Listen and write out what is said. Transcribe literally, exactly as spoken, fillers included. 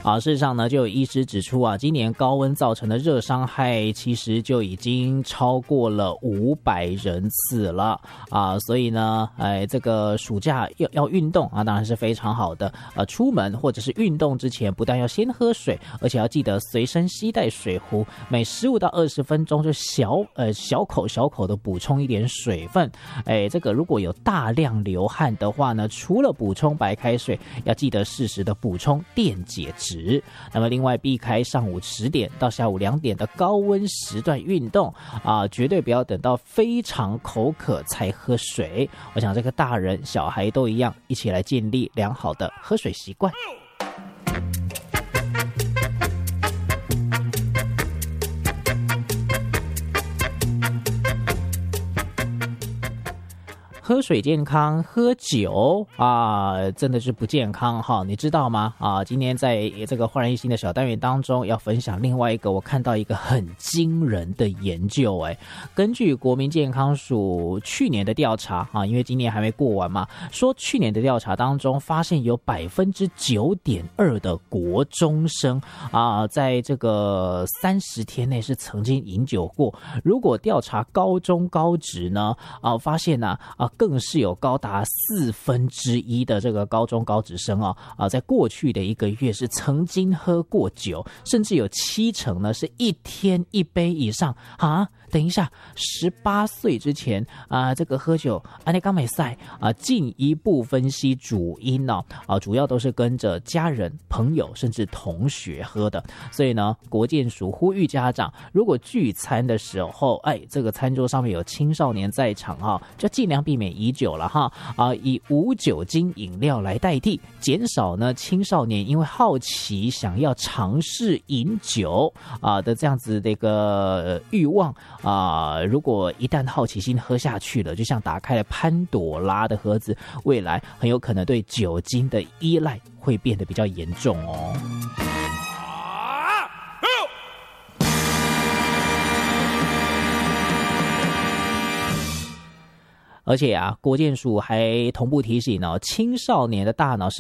啊，事实上呢，就有医师指出啊，今年高温造成的热伤害其实就已经超过了五百人次了啊，所以呢，哎，这个暑假要要运动啊，当然是非常好的。呃，出门或者是运动之前，不但要先喝水，而且要记得随身携带水壶，每十五到二十分钟就小呃小口小口的补充一点水分。哎，这个如果有大量流汗的话呢，除了补充白开水，要记得适时的补充电解质。那么另外避开上午十点到下午两点的高温时段运动啊，绝对不要等到非常口渴才喝水。我想这个大人小孩都一样，一起来建立良好的喝水习惯。喝水健康，喝酒啊，真的是不健康哈，你知道吗？啊，今天在这个焕然一新的小单元当中，要分享另外一个我看到一个很惊人的研究，哎，根据国民健康署去年的调查啊，因为今年还没过完嘛，说去年的调查当中发现有百分之九点二的国中生啊，在这个三十天内是曾经饮酒过。如果调查高中高职呢，啊，发现呢啊。更是有高达四分之一的这个高中高职生啊啊，在过去的一个月是曾经喝过酒，甚至有七成呢是一天一杯以上啊。等一下，十八岁之前啊，这个喝酒，安内刚美赛啊，进一步分析主因呢啊，主要都是跟着家人、朋友甚至同学喝的。所以呢，国健署呼吁家长，如果聚餐的时候，哎，这个餐桌上面有青少年在场哈，就尽量避免以酒了哈啊，以无酒精饮料来代替，减少呢青少年因为好奇想要尝试饮酒啊的这样子的一个欲望。啊、呃，如果一旦好奇心喝下去了，就像打开了潘朵拉的盒子，未来很有可能对酒精的依赖会变得比较严重哦。而且啊，国健署还同步提醒哦，青少年的大脑是